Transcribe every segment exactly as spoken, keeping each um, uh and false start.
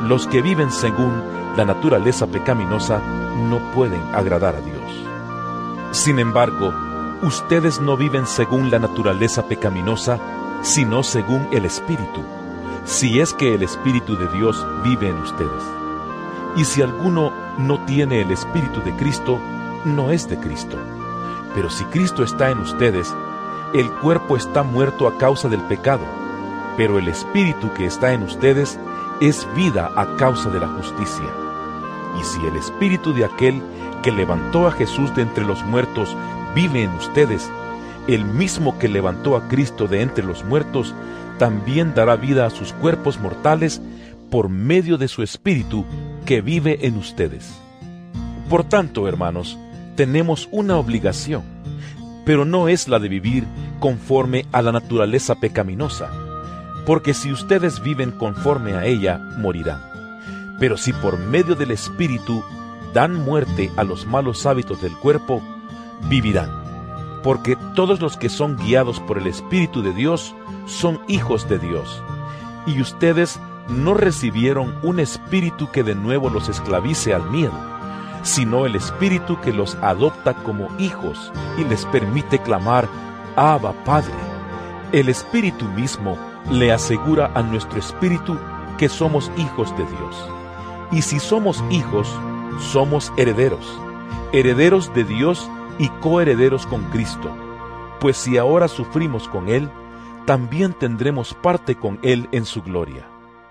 Los que viven según la naturaleza pecaminosa no pueden agradar a Dios. Sin embargo, ustedes no viven según la naturaleza pecaminosa, sino según el Espíritu, si es que el Espíritu de Dios vive en ustedes. Y si alguno no tiene el Espíritu de Cristo, no es de Cristo. Pero si Cristo está en ustedes, el cuerpo está muerto a causa del pecado, pero el Espíritu que está en ustedes es vida a causa de la justicia. Y si el Espíritu de aquel que levantó a Jesús de entre los muertos vive en ustedes, el mismo que levantó a Cristo de entre los muertos también dará vida a sus cuerpos mortales por medio de su Espíritu que vive en ustedes. Por tanto, hermanos, tenemos una obligación, pero no es la de vivir conforme a la naturaleza pecaminosa, porque si ustedes viven conforme a ella, morirán. Pero si por medio del Espíritu dan muerte a los malos hábitos del cuerpo, vivirán. Porque todos los que son guiados por el Espíritu de Dios son hijos de Dios. Y ustedes no recibieron un espíritu que de nuevo los esclavice al miedo, sino el Espíritu que los adopta como hijos y les permite clamar, Abba, Padre. El Espíritu mismo le asegura a nuestro espíritu que somos hijos de Dios. Y si somos hijos, somos herederos, herederos de Dios y coherederos con Cristo, pues si ahora sufrimos con Él, también tendremos parte con Él en su gloria.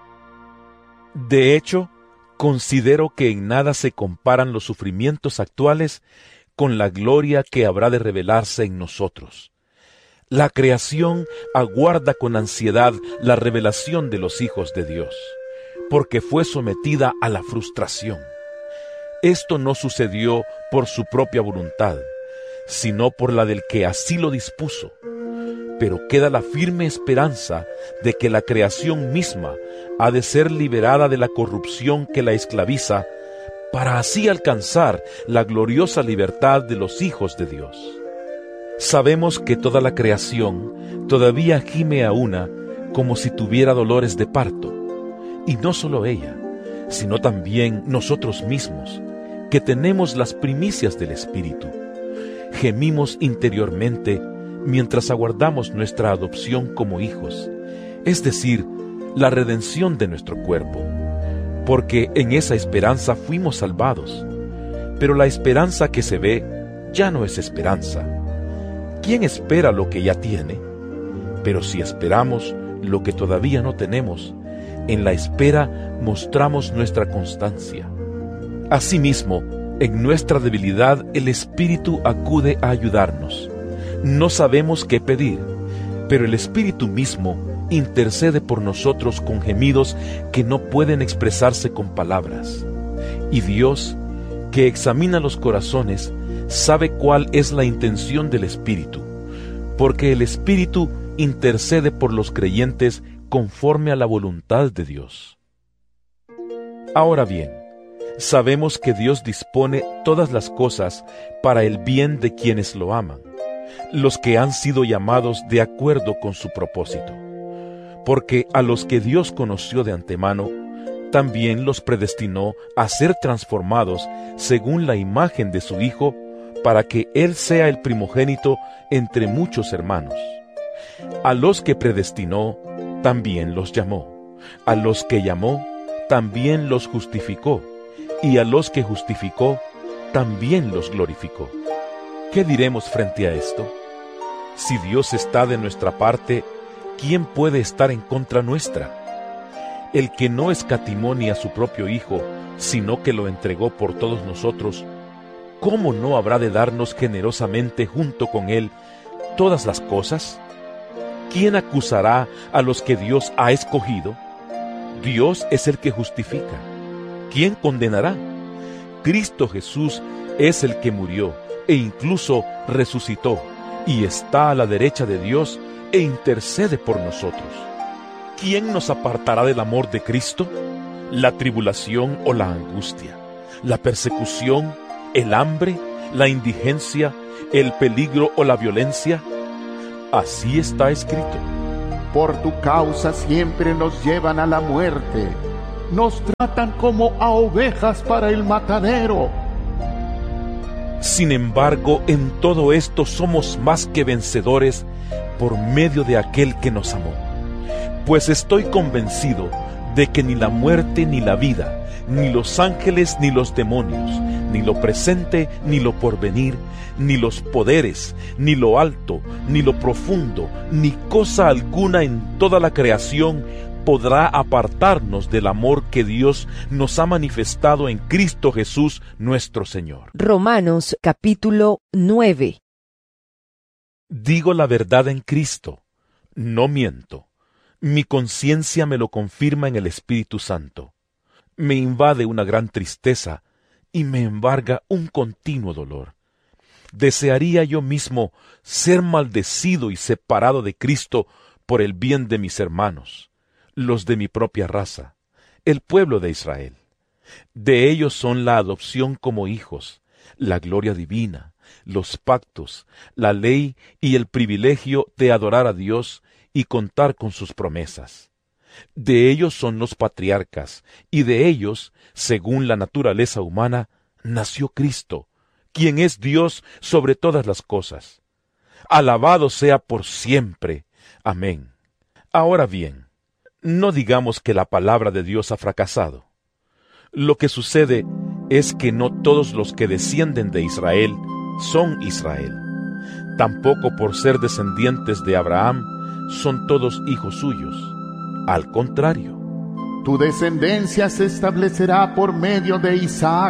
De hecho, considero que en nada se comparan los sufrimientos actuales con la gloria que habrá de revelarse en nosotros. La creación aguarda con ansiedad la revelación de los hijos de Dios, porque fue sometida a la frustración. Esto no sucedió por su propia voluntad, sino por la del que así lo dispuso. Pero queda la firme esperanza de que la creación misma ha de ser liberada de la corrupción que la esclaviza, para así alcanzar la gloriosa libertad de los hijos de Dios. Sabemos que toda la creación todavía gime a una como si tuviera dolores de parto, y no solo ella, sino también nosotros mismos, que tenemos las primicias del Espíritu. Gemimos interiormente mientras aguardamos nuestra adopción como hijos, es decir, la redención de nuestro cuerpo, porque en esa esperanza fuimos salvados. Pero la esperanza que se ve ya no es esperanza. ¿Quién espera lo que ya tiene? Pero si esperamos lo que todavía no tenemos, en la espera mostramos nuestra constancia. Asimismo, en nuestra debilidad el Espíritu acude a ayudarnos. No sabemos qué pedir, pero el Espíritu mismo intercede por nosotros con gemidos que no pueden expresarse con palabras. Y Dios, que examina los corazones, sabe cuál es la intención del Espíritu, porque el Espíritu intercede por los creyentes conforme a la voluntad de Dios. Ahora bien, sabemos que Dios dispone todas las cosas para el bien de quienes lo aman, los que han sido llamados de acuerdo con su propósito. Porque a los que Dios conoció de antemano, también los predestinó a ser transformados según la imagen de su Hijo, para que Él sea el primogénito entre muchos hermanos. A los que predestinó, también los llamó. A los que llamó, también los justificó. Y a los que justificó, también los glorificó. ¿Qué diremos frente a esto? Si Dios está de nuestra parte, ¿quién puede estar en contra nuestra? El que no escatimó ni a su propio Hijo, sino que lo entregó por todos nosotros, ¿cómo no habrá de darnos generosamente junto con Él todas las cosas? ¿Quién acusará a los que Dios ha escogido? Dios es el que justifica. ¿Quién condenará? Cristo Jesús es el que murió e incluso resucitó y está a la derecha de Dios e intercede por nosotros. ¿Quién nos apartará del amor de Cristo? ¿La tribulación o la angustia? ¿La persecución? ¿El hambre? ¿La indigencia? ¿El peligro o la violencia? Así está escrito. Por tu causa siempre nos llevan a la muerte, nos tratan como a ovejas para el matadero. Sin embargo, en todo esto somos más que vencedores por medio de aquel que nos amó. Pues estoy convencido de que ni la muerte ni la vida, ni los ángeles ni los demonios, ni lo presente ni lo porvenir, ni los poderes, ni lo alto, ni lo profundo, ni cosa alguna en toda la creación podrá apartarnos del amor que Dios nos ha manifestado en Cristo Jesús nuestro Señor. Romanos capítulo nueve. Digo la verdad en Cristo, no miento. Mi conciencia me lo confirma en el Espíritu Santo. Me invade una gran tristeza y me embarga un continuo dolor. Desearía yo mismo ser maldecido y separado de Cristo por el bien de mis hermanos, los de mi propia raza, el pueblo de Israel. De ellos son la adopción como hijos, la gloria divina, los pactos, la ley y el privilegio de adorar a Dios y contar con sus promesas. De ellos son los patriarcas, y de ellos, según la naturaleza humana, nació Cristo, quien es Dios sobre todas las cosas. Alabado sea por siempre. Amén. Ahora bien, no digamos que la palabra de Dios ha fracasado. Lo que sucede es que no todos los que descienden de Israel son Israel. Tampoco por ser descendientes de Abraham son todos hijos suyos. Al contrario, tu descendencia se establecerá por medio de Isaac.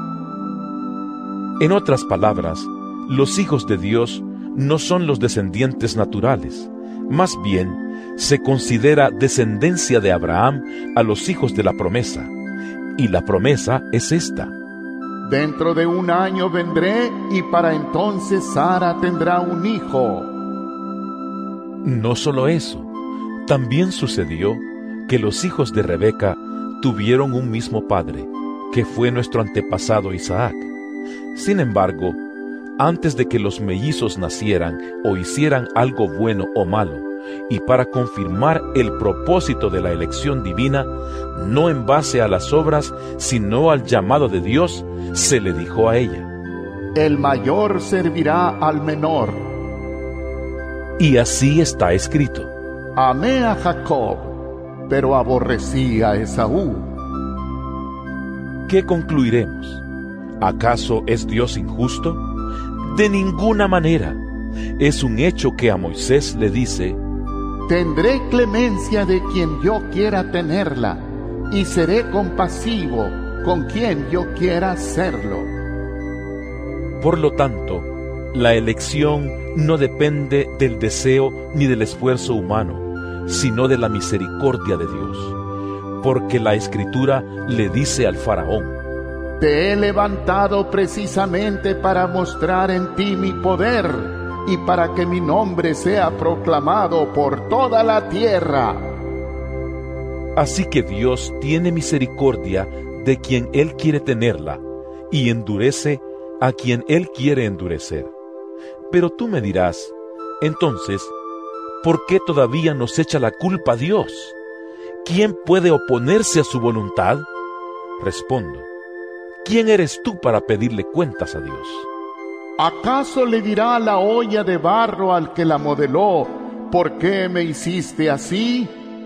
En otras palabras, los hijos de Dios no son los descendientes naturales, más bien se considera descendencia de Abraham a los hijos de la promesa, y la promesa es esta: dentro de un año vendré y para entonces Sara tendrá un hijo. No solo eso, también sucedió que los hijos de Rebeca tuvieron un mismo padre, que fue nuestro antepasado Isaac. Sin embargo, antes de que los mellizos nacieran o hicieran algo bueno o malo, y para confirmar el propósito de la elección divina, no en base a las obras, sino al llamado de Dios, se le dijo a ella: el mayor servirá al menor. Y así está escrito: amé a Jacob, pero aborrecí a Esaú. ¿Qué concluiremos? ¿Acaso es Dios injusto? De ninguna manera. Es un hecho que a Moisés le dice: tendré clemencia de quien yo quiera tenerla, y seré compasivo con quien yo quiera serlo. Por lo tanto, la elección no depende del deseo ni del esfuerzo humano, sino de la misericordia de Dios. Porque la Escritura le dice al faraón: te he levantado precisamente para mostrar en ti mi poder, y para que mi nombre sea proclamado por toda la tierra. Así que Dios tiene misericordia de quien Él quiere tenerla, y endurece a quien Él quiere endurecer. Pero tú me dirás: entonces, ¿por qué todavía nos echa la culpa a Dios? ¿Quién puede oponerse a su voluntad? Respondo: ¿quién eres tú para pedirle cuentas a Dios? ¿Acaso le dirá la olla de barro al que la modeló: ¿por qué me hiciste así?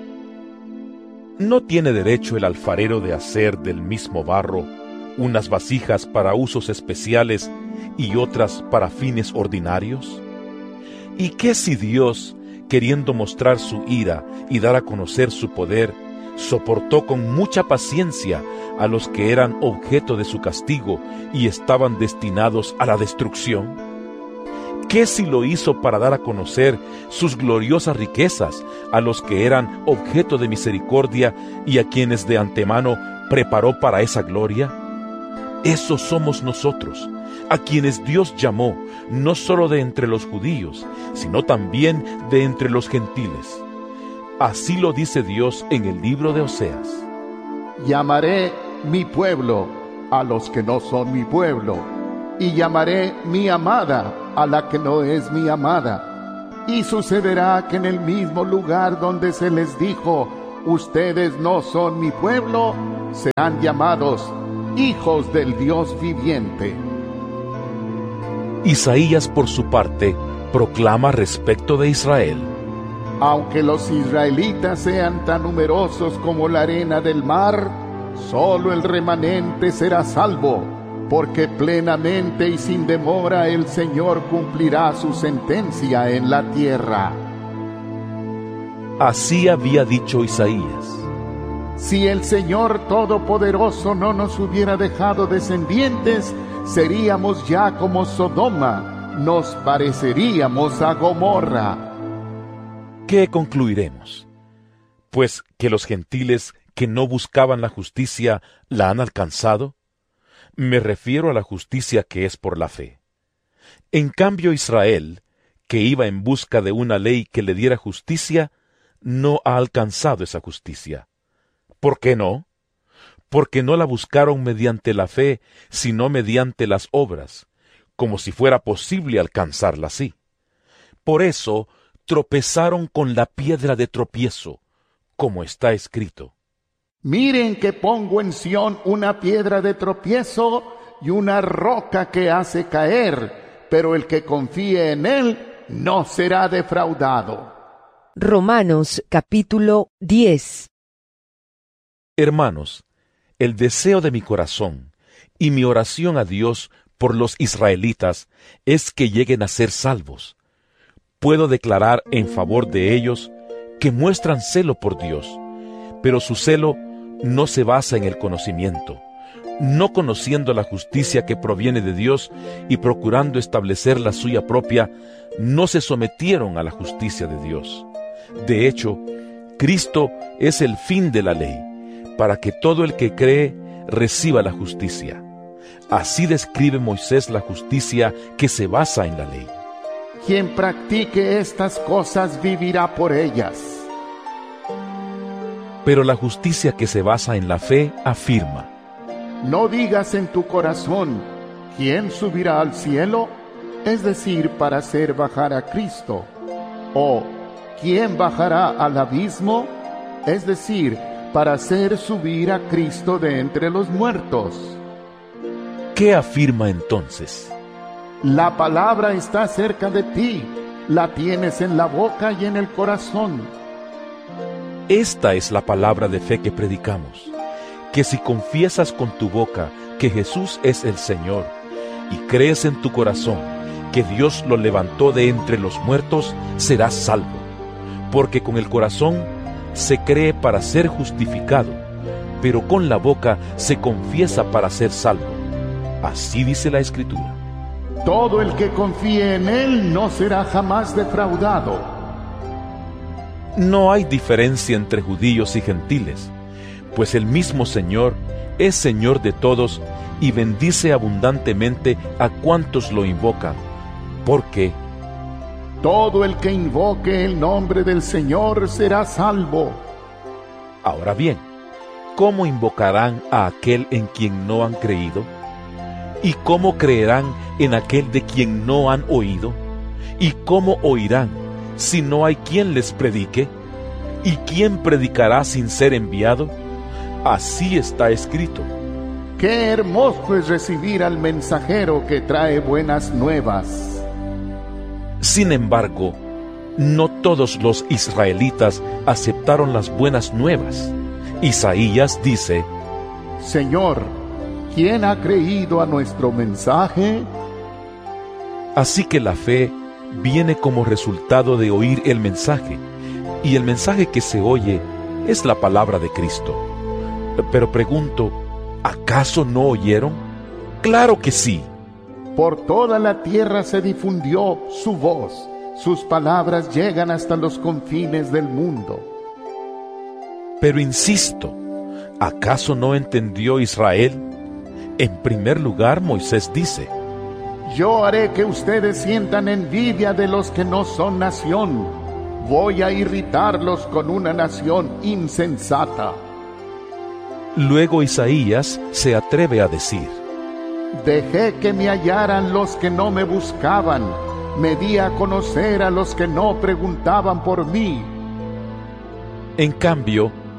¿No tiene derecho el alfarero de hacer del mismo barro unas vasijas para usos especiales y otras para fines ordinarios? ¿Y qué si Dios, queriendo mostrar su ira y dar a conocer su poder, soportó con mucha paciencia a los que eran objeto de su castigo y estaban destinados a la destrucción? ¿Qué si lo hizo para dar a conocer sus gloriosas riquezas a los que eran objeto de misericordia y a quienes de antemano preparó para esa gloria? Esos somos nosotros, a quienes Dios llamó, no solo de entre los judíos, sino también de entre los gentiles. Así lo dice Dios en el libro de Oseas: llamaré mi pueblo a los que no son mi pueblo, y llamaré mi amada a la que no es mi amada. Y sucederá que en el mismo lugar donde se les dijo: ustedes no son mi pueblo, serán llamados hijos del Dios viviente. Isaías, por su parte, proclama respecto de Israel: Aunque los israelitas sean tan numerosos como la arena del mar, solo el remanente será salvo, porque plenamente y sin demora el Señor cumplirá su sentencia en la tierra. Así había dicho Isaías. Si el Señor Todopoderoso no nos hubiera dejado descendientes, seríamos ya como Sodoma, nos pareceríamos a Gomorra. ¿Qué concluiremos? Pues que los gentiles que no buscaban la justicia la han alcanzado. Me refiero a la justicia que es por la fe. En cambio, Israel, que iba en busca de una ley que le diera justicia, no ha alcanzado esa justicia. ¿Por qué no? Porque no la buscaron mediante la fe, sino mediante las obras, como si fuera posible alcanzarla así. Por eso tropezaron con la piedra de tropiezo, como está escrito: Miren que pongo en Sión una piedra de tropiezo y una roca que hace caer, pero el que confíe en él no será defraudado. Romanos capítulo diez. Hermanos, el deseo de mi corazón y mi oración a Dios por los israelitas es que lleguen a ser salvos. Puedo declarar en favor de ellos que muestran celo por Dios, pero su celo no se basa en el conocimiento, no conociendo la justicia que proviene de Dios y procurando establecer la suya propia, no se sometieron a la justicia de Dios. De hecho, Cristo es el fin de la ley, para que todo el que cree reciba la justicia. Así describe Moisés la justicia que se basa en la ley. Quien practique estas cosas vivirá por ellas. Pero la justicia que se basa en la fe afirma: No digas en tu corazón, ¿quién subirá al cielo? Es decir, para hacer bajar a Cristo. O, ¿quién bajará al abismo? Es decir, para hacer subir a Cristo de entre los muertos. ¿Qué afirma entonces? La palabra está cerca de ti, la tienes en la boca y en el corazón. Esta es la palabra de fe que predicamos, que si confiesas con tu boca que Jesús es el Señor y crees en tu corazón que Dios lo levantó de entre los muertos, serás salvo, porque con el corazón se cree para ser justificado, pero con la boca se confiesa para ser salvo. Así dice la Escritura. Todo el que confíe en Él no será jamás defraudado. No hay diferencia entre judíos y gentiles, pues el mismo Señor es Señor de todos y bendice abundantemente a cuantos lo invocan, porque todo el que invoque el nombre del Señor será salvo. Ahora bien, ¿cómo invocarán a aquel en quien no han creído? ¿Y cómo creerán en aquel de quien no han oído? ¿Y cómo oirán si no hay quien les predique? ¿Y quién predicará sin ser enviado? Así está escrito. Qué hermoso es recibir al mensajero que trae buenas nuevas. Sin embargo, no todos los israelitas aceptaron las buenas nuevas. Isaías dice: Señor, ¿quién ha creído a nuestro mensaje? Así que la fe viene como resultado de oír el mensaje, y el mensaje que se oye es la palabra de Cristo. Pero pregunto, ¿acaso no oyeron? ¡Claro que sí! Por toda la tierra se difundió su voz, sus palabras llegan hasta los confines del mundo. Pero insisto, ¿acaso no entendió Israel? En primer lugar, Moisés dice: Yo haré que ustedes sientan envidia de los que no son nación. Voy a irritarlos con una nación insensata. Luego Isaías se atreve a decir: Dejé que me hallaran los que no me buscaban, me di a conocer a los que no preguntaban por mí. En cambio,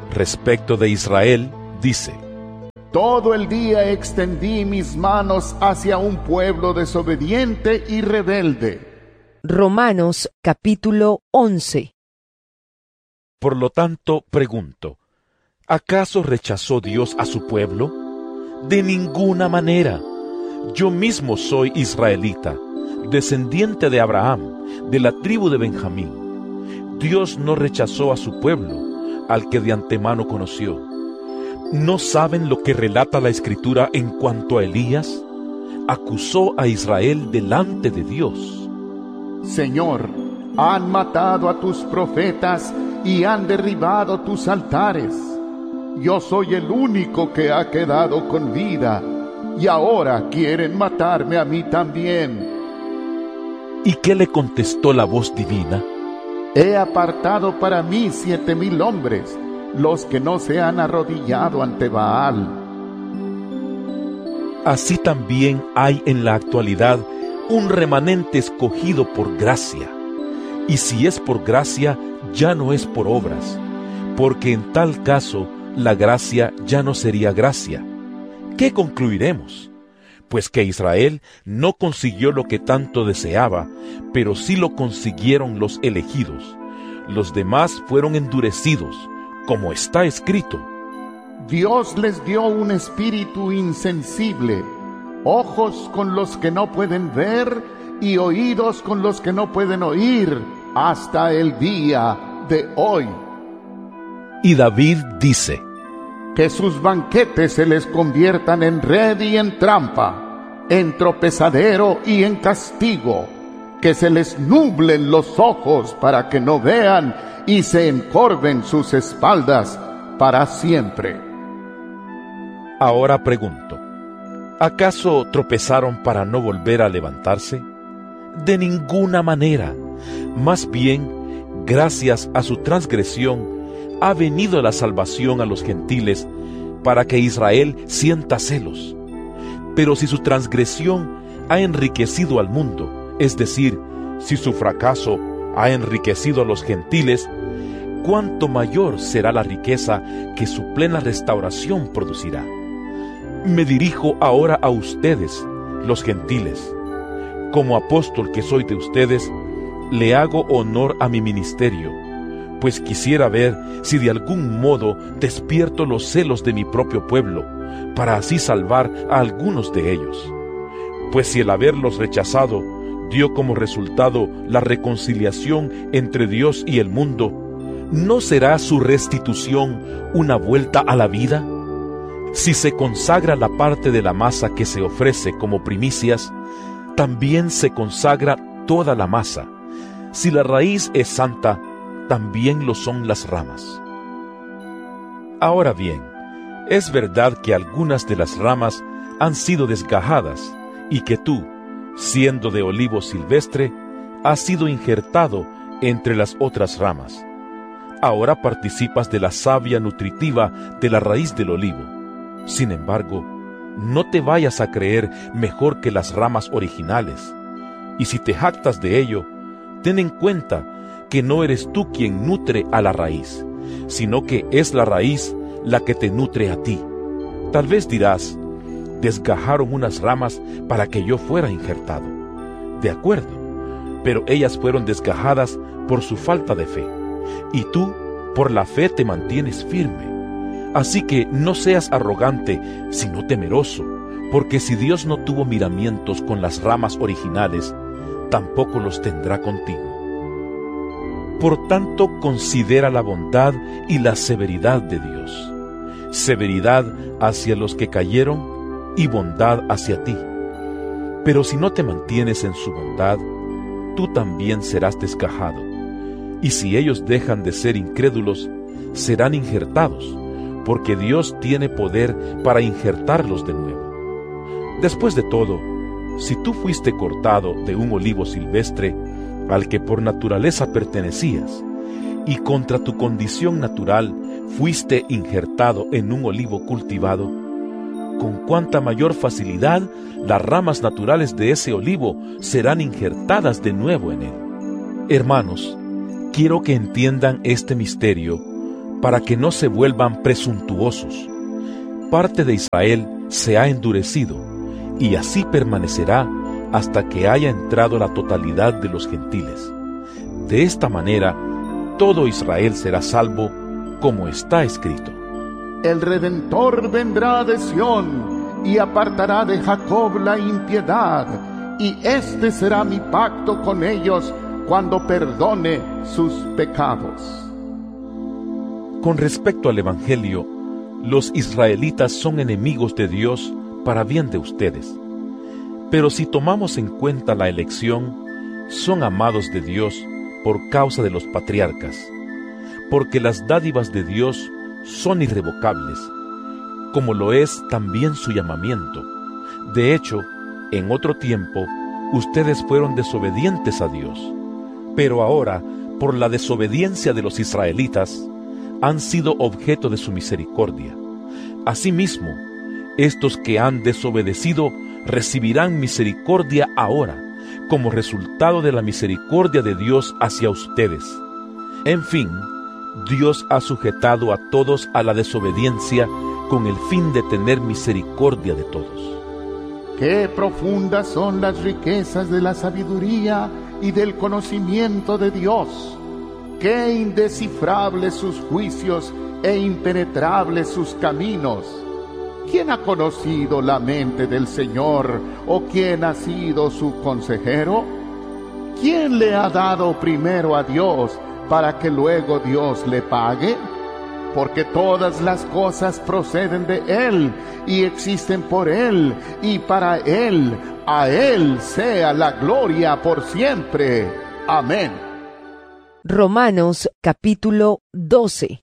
Respecto de Israel, dice: Todo el día extendí mis manos hacia un pueblo desobediente y rebelde. Romanos capítulo once. Por lo tanto, pregunto, ¿acaso rechazó Dios a su pueblo? De ninguna manera. Yo mismo soy israelita, descendiente de Abraham, de la tribu de Benjamín. Dios no rechazó a su pueblo, al que de antemano conoció. ¿No saben lo que relata la Escritura en cuanto a Elías? Acusó a Israel delante de Dios. Señor, han matado a tus profetas y han derribado tus altares. Yo soy el único que ha quedado con vida, y ahora quieren matarme a mí también. ¿Y qué le contestó la voz divina? He apartado para mí siete mil hombres, los que no se han arrodillado ante Baal. Así también hay en la actualidad un remanente escogido por gracia. Y si es por gracia, ya no es por obras, porque en tal caso la gracia ya no sería gracia. ¿Qué concluiremos? Pues que Israel no consiguió lo que tanto deseaba, pero sí lo consiguieron los elegidos. Los demás fueron endurecidos, como está escrito. Dios les dio un espíritu insensible, ojos con los que no pueden ver y oídos con los que no pueden oír, hasta el día de hoy. Y David dice: Que sus banquetes se les conviertan en red y en trampa, en tropezadero y en castigo, que se les nublen los ojos para que no vean y se encorven sus espaldas para siempre. Ahora pregunto, ¿acaso tropezaron para no volver a levantarse? De ninguna manera. Más bien, gracias a su transgresión, ha venido la salvación a los gentiles para que Israel sienta celos. Pero si su transgresión ha enriquecido al mundo, es decir, si su fracaso ha enriquecido a los gentiles, cuánto mayor será la riqueza que su plena restauración producirá. Me dirijo ahora a ustedes, los gentiles. Como apóstol que soy de ustedes, le hago honor a mi ministerio, pues quisiera ver si de algún modo despierto los celos de mi propio pueblo, para así salvar a algunos de ellos. Pues si el haberlos rechazado dio como resultado la reconciliación entre Dios y el mundo, ¿no será su restitución una vuelta a la vida? Si se consagra la parte de la masa que se ofrece como primicias, también se consagra toda la masa. Si la raíz es santa, también lo son las ramas. Ahora bien, es verdad que algunas de las ramas han sido desgajadas, y que tú, siendo de olivo silvestre, has sido injertado entre las otras ramas. Ahora participas de la savia nutritiva de la raíz del olivo. Sin embargo, no te vayas a creer mejor que las ramas originales, y si te jactas de ello, ten en cuenta que no eres tú quien nutre a la raíz, sino que es la raíz la que te nutre a ti. Tal vez dirás: desgajaron unas ramas para que yo fuera injertado. De acuerdo, pero ellas fueron desgajadas por su falta de fe, y tú por la fe te mantienes firme. Así que no seas arrogante, sino temeroso, porque si Dios no tuvo miramientos con las ramas originales, tampoco los tendrá contigo. Por tanto, considera la bondad y la severidad de Dios. Severidad hacia los que cayeron y bondad hacia ti. Pero si no te mantienes en su bondad, tú también serás desgajado. Y si ellos dejan de ser incrédulos, serán injertados, porque Dios tiene poder para injertarlos de nuevo. Después de todo, si tú fuiste cortado de un olivo silvestre al que por naturaleza pertenecías, y contra tu condición natural fuiste injertado en un olivo cultivado, con cuánta mayor facilidad las ramas naturales de ese olivo serán injertadas de nuevo en él. Hermanos, quiero que entiendan este misterio para que no se vuelvan presuntuosos. Parte de Israel se ha endurecido, y así permanecerá hasta que haya entrado la totalidad de los gentiles. De esta manera, todo Israel será salvo, como está escrito. El Redentor vendrá de Sión, y apartará de Jacob la impiedad, y este será mi pacto con ellos cuando perdone sus pecados. Con respecto al Evangelio, los israelitas son enemigos de Dios para bien de ustedes. Pero si tomamos en cuenta la elección, son amados de Dios por causa de los patriarcas, porque las dádivas de Dios son irrevocables, como lo es también su llamamiento. De hecho, en otro tiempo, ustedes fueron desobedientes a Dios, pero ahora, por la desobediencia de los israelitas, han sido objeto de su misericordia. Asimismo, estos que han desobedecido recibirán misericordia ahora, como resultado de la misericordia de Dios hacia ustedes. En fin, Dios ha sujetado a todos a la desobediencia con el fin de tener misericordia de todos. Qué profundas son las riquezas de la sabiduría y del conocimiento de Dios. Qué indescifrables sus juicios e impenetrables sus caminos. ¿Quién ha conocido la mente del Señor, o quién ha sido su consejero? ¿Quién le ha dado primero a Dios para que luego Dios le pague? Porque todas las cosas proceden de Él y existen por Él y para Él. A Él sea la gloria por siempre. Amén. Romanos capítulo doce.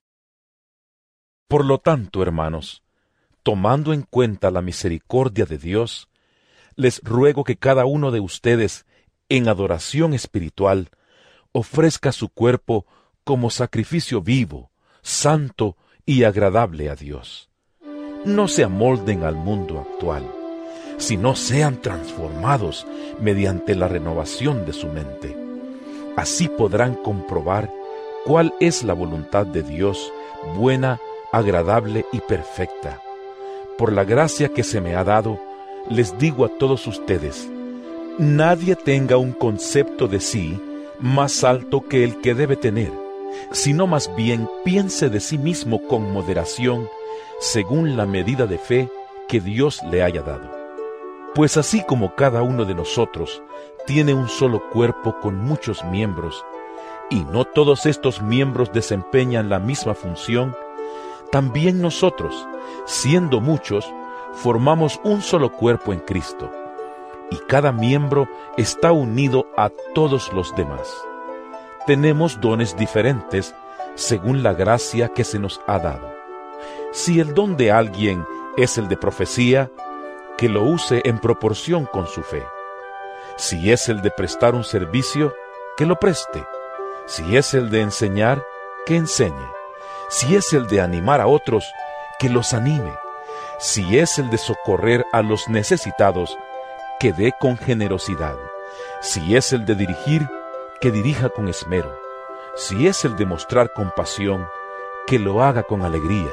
Por lo tanto, hermanos, tomando en cuenta la misericordia de Dios, les ruego que cada uno de ustedes, en adoración espiritual, ofrezca su cuerpo como sacrificio vivo, santo y agradable a Dios. No se amolden al mundo actual, sino sean transformados mediante la renovación de su mente. Así podrán comprobar cuál es la voluntad de Dios, buena, agradable y perfecta. Por la gracia que se me ha dado, les digo a todos ustedes, nadie tenga un concepto de sí más alto que el que debe tener, sino más bien piense de sí mismo con moderación, según la medida de fe que Dios le haya dado. Pues así como cada uno de nosotros tiene un solo cuerpo con muchos miembros, y no todos estos miembros desempeñan la misma función, también nosotros, siendo muchos, formamos un solo cuerpo en Cristo, y cada miembro está unido a todos los demás. Tenemos dones diferentes según la gracia que se nos ha dado. Si el don de alguien es el de profecía, que lo use en proporción con su fe. Si es el de prestar un servicio, que lo preste. Si es el de enseñar, que enseñe. Si es el de animar a otros, que los anime. Si es el de socorrer a los necesitados, que dé con generosidad. Si es el de dirigir, que dirija con esmero. Si es el de mostrar compasión, que lo haga con alegría.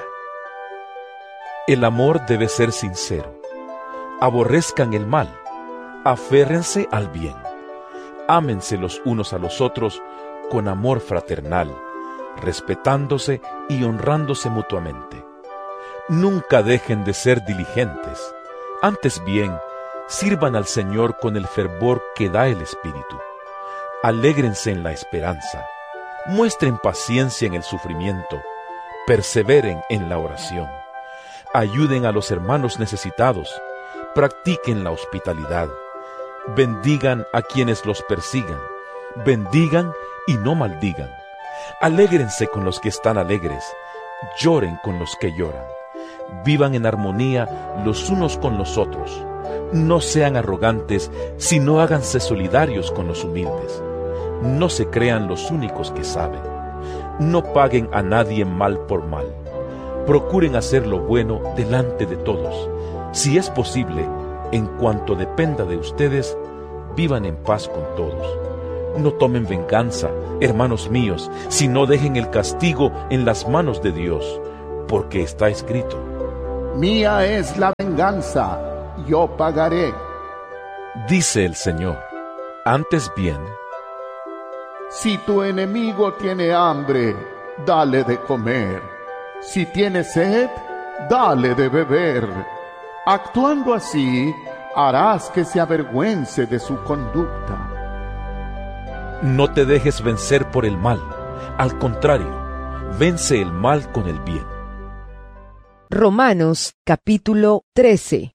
El amor debe ser sincero. Aborrezcan el mal, aférrense al bien. Ámense los unos a los otros con amor fraternal, respetándose y honrándose mutuamente. Nunca dejen de ser diligentes, antes bien, sirvan al Señor con el fervor que da el Espíritu. Alégrense en la esperanza, muestren paciencia en el sufrimiento, perseveren en la oración. Ayuden a los hermanos necesitados, practiquen la hospitalidad, bendigan a quienes los persigan, bendigan y no maldigan. Alégrense con los que están alegres, lloren con los que lloran. Vivan en armonía los unos con los otros. No sean arrogantes, sino háganse solidarios con los humildes. No se crean los únicos que saben. No paguen a nadie mal por mal. Procuren hacer lo bueno delante de todos. Si es posible, en cuanto dependa de ustedes, vivan en paz con todos. No tomen venganza, hermanos míos, sino dejen el castigo en las manos de Dios, porque está escrito: Mía es la venganza, yo pagaré. Dice el Señor. Antes bien, si tu enemigo tiene hambre, dale de comer. Si tiene sed, dale de beber. Actuando así, harás que se avergüence de su conducta. no te dejes vencer por el mal. Al contrario, vence el mal con el bien. Romanos capítulo trece.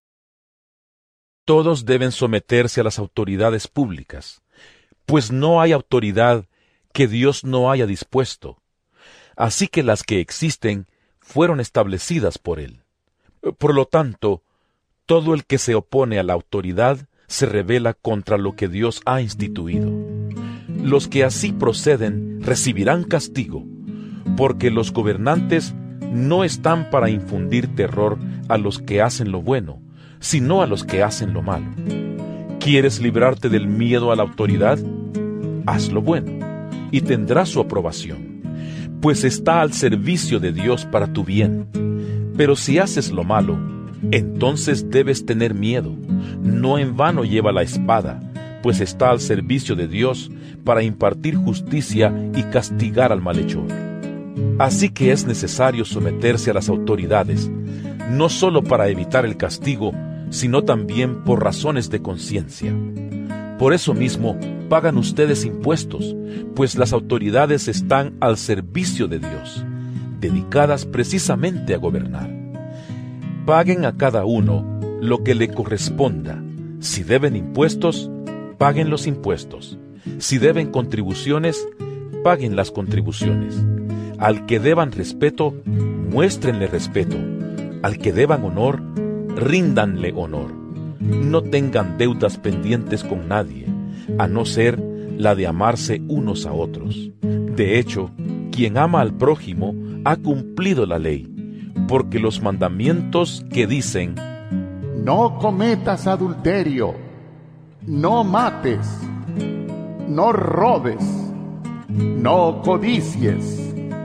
Todos deben someterse a las autoridades públicas, pues no hay autoridad que Dios no haya dispuesto. Así que las que existen fueron establecidas por Él. Por lo tanto, todo el que se opone a la autoridad se rebela contra lo que Dios ha instituido. Los que así proceden recibirán castigo, porque los gobernantes no están para infundir terror a los que hacen lo bueno, sino a los que hacen lo malo. ¿Quieres librarte del miedo a la autoridad? Haz lo bueno, y tendrás su aprobación, pues está al servicio de Dios para tu bien. Pero si haces lo malo, entonces debes tener miedo. No en vano lleva la espada, pues está al servicio de Dios para impartir justicia y castigar al malhechor. Así que es necesario someterse a las autoridades, no solo para evitar el castigo, sino también por razones de conciencia. Por eso mismo pagan ustedes impuestos, pues las autoridades están al servicio de Dios, dedicadas precisamente a gobernar. Paguen a cada uno lo que le corresponda. Si deben impuestos, paguen los impuestos. Si deben contribuciones, paguen las contribuciones. Al que deban respeto, muéstrenle respeto. Al que deban honor, ríndanle honor. No tengan deudas pendientes con nadie, a no ser la de amarse unos a otros. De hecho, quien ama al prójimo ha cumplido la ley, porque los mandamientos que dicen: no cometas adulterio, no mates, no robes, no codicies,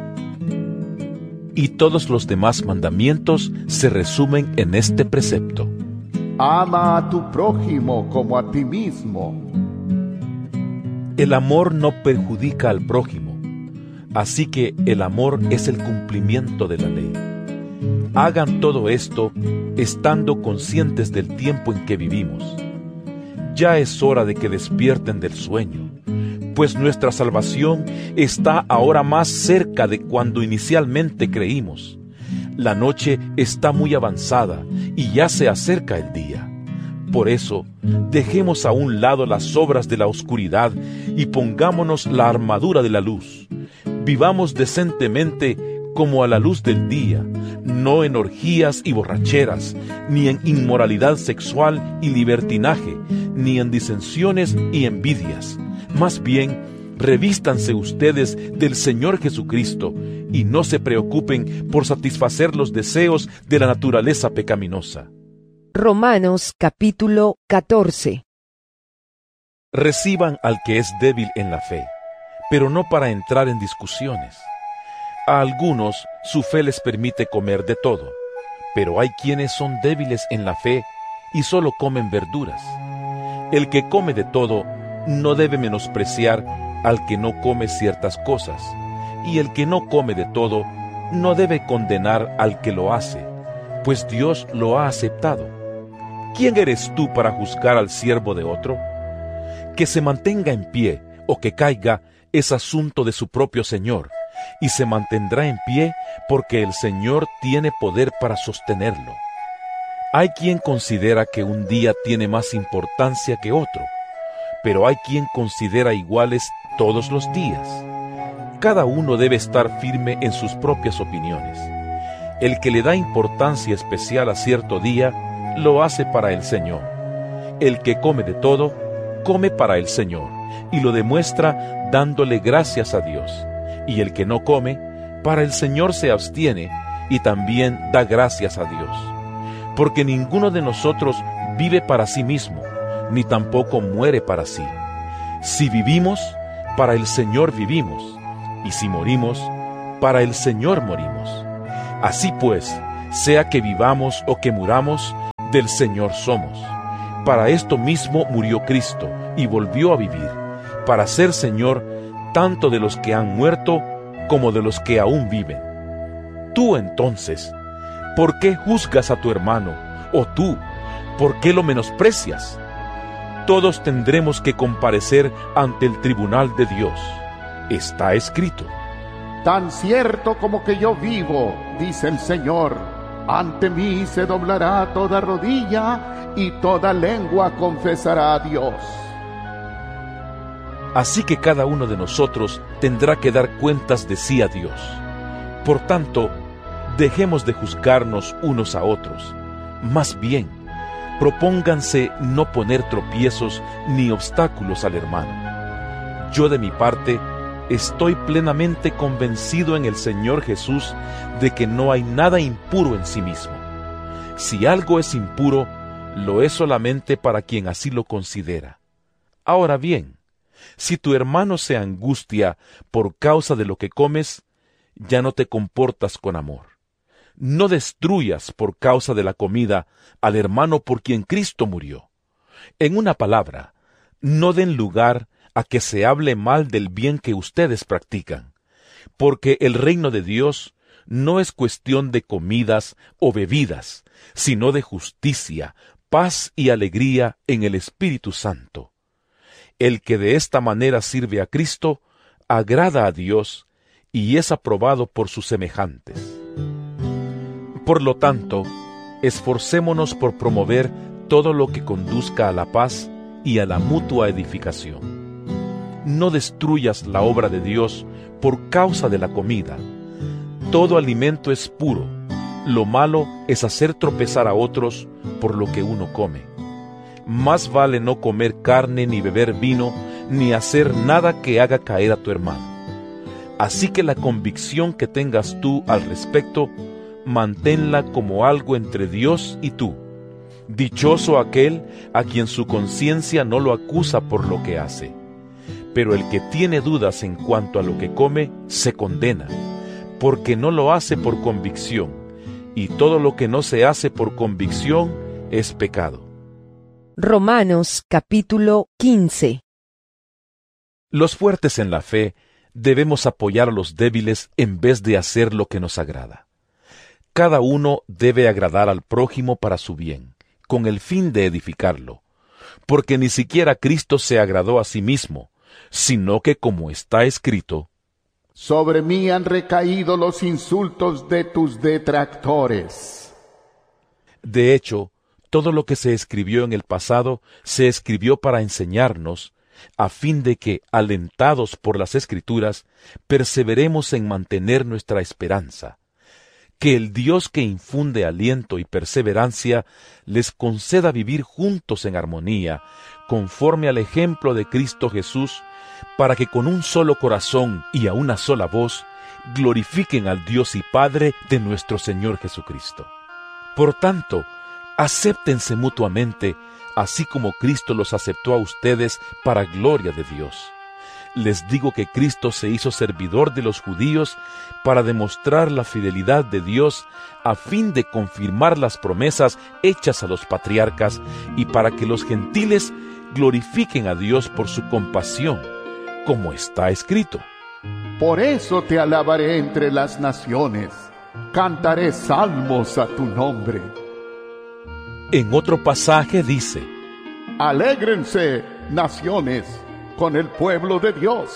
y todos los demás mandamientos se resumen en este precepto: ama a tu prójimo como a ti mismo. El amor no perjudica al prójimo, así que el amor es el cumplimiento de la ley. Hagan todo esto estando conscientes del tiempo en que vivimos. Ya es hora de que despierten del sueño, pues nuestra salvación está ahora más cerca de cuando inicialmente creímos. La noche está muy avanzada y ya se acerca el día. Por eso, dejemos a un lado las obras de la oscuridad y pongámonos la armadura de la luz. Vivamos decentemente como a la luz del día, no en orgías y borracheras, ni en inmoralidad sexual y libertinaje, ni en disensiones y envidias. Más bien, revístanse ustedes del Señor Jesucristo y no se preocupen por satisfacer los deseos de la naturaleza pecaminosa. Romanos capítulo catorce. Reciban al que es débil en la fe, pero no para entrar en discusiones. A algunos su fe les permite comer de todo, pero hay quienes son débiles en la fe y solo comen verduras. El que come de todo no debe menospreciar al que no come ciertas cosas, y el que no come de todo no debe condenar al que lo hace, pues Dios lo ha aceptado. ¿Quién eres tú para juzgar al siervo de otro? Que se mantenga en pie o que caiga es asunto de su propio Señor, y se mantendrá en pie porque el Señor tiene poder para sostenerlo. Hay quien considera que un día tiene más importancia que otro, pero hay quien considera iguales todos los días. Cada uno debe estar firme en sus propias opiniones. El que le da importancia especial a cierto día, lo hace para el Señor. El que come de todo, come para el Señor, y lo demuestra dándole gracias a Dios. Y el que no come, para el Señor se abstiene, y también da gracias a Dios. Porque ninguno de nosotros vive para sí mismo, ni tampoco muere para sí. Si vivimos, para el Señor vivimos, y si morimos, para el Señor morimos. Así pues, sea que vivamos o que muramos, del Señor somos. Para esto mismo murió Cristo, y volvió a vivir, para ser Señor tanto de los que han muerto como de los que aún viven. Tú entonces, ¿por qué juzgas a tu hermano? O tú, ¿por qué lo menosprecias? Todos tendremos que comparecer ante el tribunal de Dios. Está escrito: Tan cierto como que yo vivo, dice el Señor, ante mí se doblará toda rodilla y toda lengua confesará a Dios. Así que cada uno de nosotros tendrá que dar cuentas de sí a Dios. Por tanto, dejemos de juzgarnos unos a otros. Más bien, propónganse no poner tropiezos ni obstáculos al hermano. Yo de mi parte, estoy plenamente convencido en el Señor Jesús de que no hay nada impuro en sí mismo. Si algo es impuro, lo es solamente para quien así lo considera. Ahora bien, si tu hermano se angustia por causa de lo que comes, ya no te comportas con amor. No destruyas por causa de la comida al hermano por quien Cristo murió. En una palabra, no den lugar a que se hable mal del bien que ustedes practican, porque el reino de Dios no es cuestión de comidas o bebidas, sino de justicia, paz y alegría en el Espíritu Santo. El que de esta manera sirve a Cristo, agrada a Dios y es aprobado por sus semejantes. Por lo tanto, esforcémonos por promover todo lo que conduzca a la paz y a la mutua edificación. No destruyas la obra de Dios por causa de la comida. Todo alimento es puro. Lo malo es hacer tropezar a otros por lo que uno come. Más vale no comer carne, ni beber vino, ni hacer nada que haga caer a tu hermano. Así que la convicción que tengas tú al respecto, manténla como algo entre Dios y tú. Dichoso aquel a quien su conciencia no lo acusa por lo que hace. Pero el que tiene dudas en cuanto a lo que come, se condena, porque no lo hace por convicción, y todo lo que no se hace por convicción es pecado. Romanos capítulo quince. Los fuertes en la fe debemos apoyar a los débiles en vez de hacer lo que nos agrada. Cada uno debe agradar al prójimo para su bien, con el fin de edificarlo, porque ni siquiera Cristo se agradó a sí mismo, sino que, como está escrito: Sobre mí han recaído los insultos de tus detractores. De hecho, todo lo que se escribió en el pasado se escribió para enseñarnos, a fin de que, alentados por las Escrituras, perseveremos en mantener nuestra esperanza. Que el Dios que infunde aliento y perseverancia les conceda vivir juntos en armonía, conforme al ejemplo de Cristo Jesús, para que con un solo corazón y a una sola voz glorifiquen al Dios y Padre de nuestro Señor Jesucristo. Por tanto, acéptense mutuamente, así como Cristo los aceptó a ustedes para gloria de Dios. Les digo que Cristo se hizo servidor de los judíos para demostrar la fidelidad de Dios, a fin de confirmar las promesas hechas a los patriarcas y para que los gentiles glorifiquen a Dios por su compasión, como está escrito: Por eso te alabaré entre las naciones, cantaré salmos a tu nombre. En otro pasaje dice: Alégrense, naciones, con el pueblo de Dios.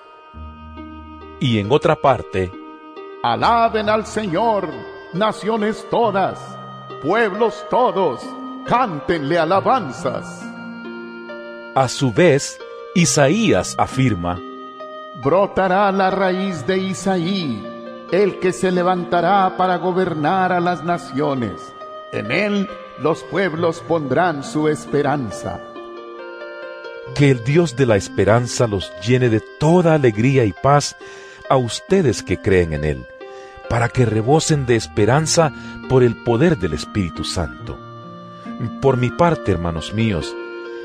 Y en otra parte: Alaben al Señor, naciones todas, pueblos todos, cántenle alabanzas. A su vez, Isaías afirma: Brotará la raíz de Isaí, el que se levantará para gobernar a las naciones. En él los pueblos pondrán su esperanza. Que el Dios de la esperanza los llene de toda alegría y paz a ustedes que creen en Él, para que rebosen de esperanza por el poder del Espíritu Santo. Por mi parte, hermanos míos,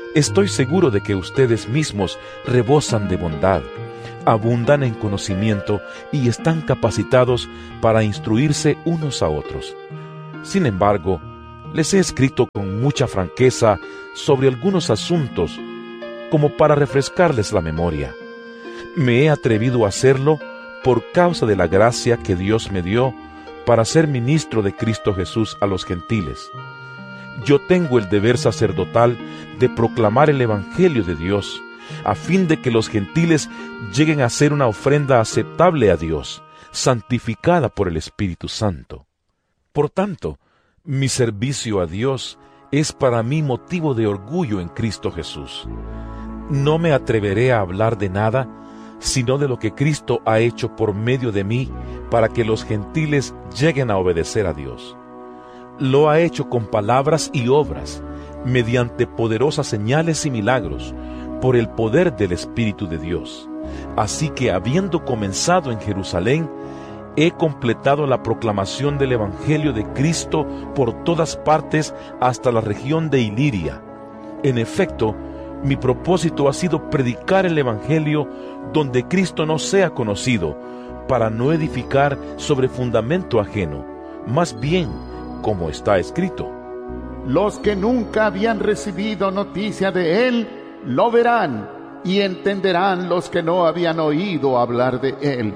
Estoy seguro de que ustedes mismos rebosan de bondad, abundan en conocimiento y están capacitados para instruirse unos a otros. Sin embargo, les he escrito con mucha franqueza sobre algunos asuntos, como para refrescarles la memoria. Me he atrevido a hacerlo por causa de la gracia que Dios me dio para ser ministro de Cristo Jesús a los gentiles. Yo tengo el deber sacerdotal de proclamar el Evangelio de Dios, a fin de que los gentiles lleguen a ser una ofrenda aceptable a Dios, santificada por el Espíritu Santo. Por tanto, mi servicio a Dios es para mí motivo de orgullo en Cristo Jesús. No me atreveré a hablar de nada, sino de lo que Cristo ha hecho por medio de mí para que los gentiles lleguen a obedecer a Dios. Lo ha hecho con palabras y obras, mediante poderosas señales y milagros, por el poder del Espíritu de Dios. Así que, habiendo comenzado en Jerusalén, he completado la proclamación del Evangelio de Cristo por todas partes hasta la región de Iliria. En efecto, mi propósito ha sido predicar el Evangelio donde Cristo no sea conocido, para no edificar sobre fundamento ajeno, más bien, como está escrito: los que nunca habían recibido noticia de él, lo verán, y entenderán los que no habían oído hablar de él.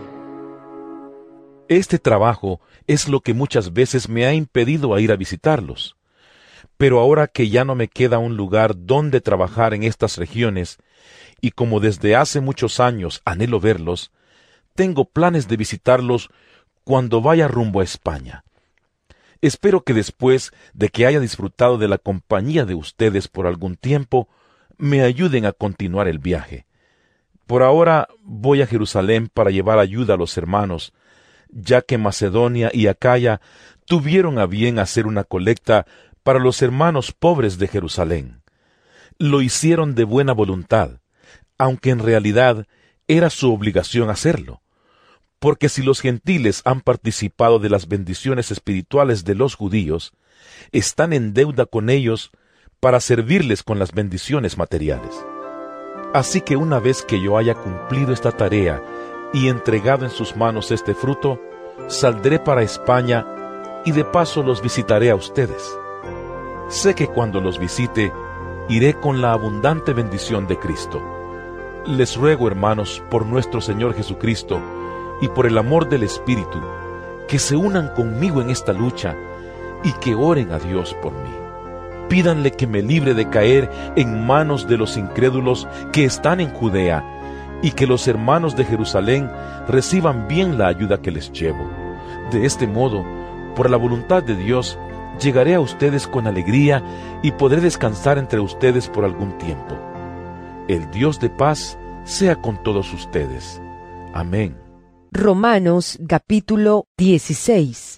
Este trabajo es lo que muchas veces me ha impedido a ir a visitarlos. Pero ahora que ya no me queda un lugar donde trabajar en estas regiones, y como desde hace muchos años anhelo verlos, tengo planes de visitarlos cuando vaya rumbo a España. Espero que después de que haya disfrutado de la compañía de ustedes por algún tiempo, me ayuden a continuar el viaje. Por ahora voy a Jerusalén para llevar ayuda a los hermanos, ya que Macedonia y Acaya tuvieron a bien hacer una colecta para los hermanos pobres de Jerusalén. Lo hicieron de buena voluntad, aunque en realidad era su obligación hacerlo, porque si los gentiles han participado de las bendiciones espirituales de los judíos, están en deuda con ellos para servirles con las bendiciones materiales. Así que una vez que yo haya cumplido esta tarea y entregado en sus manos este fruto, saldré para España y de paso los visitaré a ustedes. Sé que cuando los visite, iré con la abundante bendición de Cristo. Les ruego, hermanos, por nuestro Señor Jesucristo y por el amor del Espíritu, que se unan conmigo en esta lucha y que oren a Dios por mí. Pídanle que me libre de caer en manos de los incrédulos que están en Judea, y que los hermanos de Jerusalén reciban bien la ayuda que les llevo. De este modo, por la voluntad de Dios, llegaré a ustedes con alegría y podré descansar entre ustedes por algún tiempo. El Dios de paz sea con todos ustedes. Amén. Romanos capítulo dieciséis.